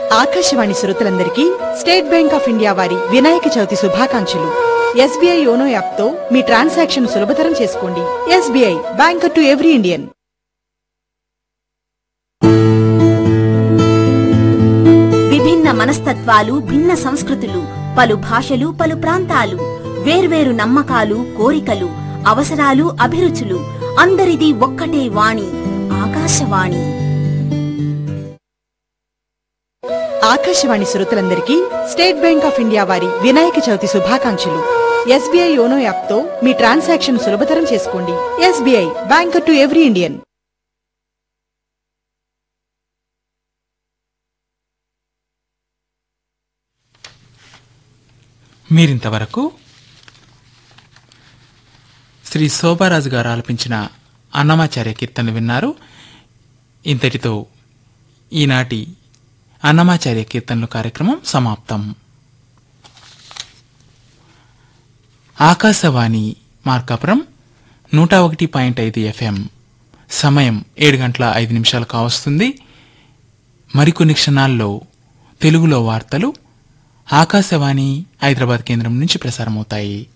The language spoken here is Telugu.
ఆకాశవాణి శ్రోతలందరికీ స్టేట్ బ్యాంక్ ఆఫ్ ఇండియా వారి వినాయక చవితి శుభాకాంక్షలు. ఎస్బీఐ యోనో యాప్ తో మీ ట్రాన్సాక్షన్ సులభతరం చేసుకోండి. SBI, banker to every Indian. విభిన్న మనస్తత్వాలు, భిన్న సంస్కృతులు, పలు భాషలు, పలు ప్రాంతాలు, వేర్వేరు నమ్మకాలు, కోరికలు, అవసరాలు, అభిరుచులు, అందరిది ఒక్కటే వాణి, ఆకాశవాణి. ఆకాశవాణి శ్రోతలందరికీ స్టేట్ బ్యాంక్ ఆఫ్ ఇండియా వారి వినాయక చవితి శుభాకాంక్షలు. ఎస్బీఐ యోనో యాప్ తో మీ ట్రాన్సాక్షన్ సులభతరం చేసుకోండి. SBI, banker to every Indian. మీరింతవరకు శ్రీ శోభారాజు గారు ఆలపించిన అన్నమాచార్య కీర్తనలు విన్నారు. ఇంతటితో ఈనాటి అన్నమాచార్య కీర్తనలు కార్యక్రమం సమాప్తం. ఆకాశవాణి మార్కాపురం 101.5 FM. సమయం 7:05 కావస్తుంది. మరికొన్ని క్షణాల్లో తెలుగులో వార్తలు ఆకాశవాణి హైదరాబాద్ కేంద్రం నుంచి ప్రసారమవుతాయి.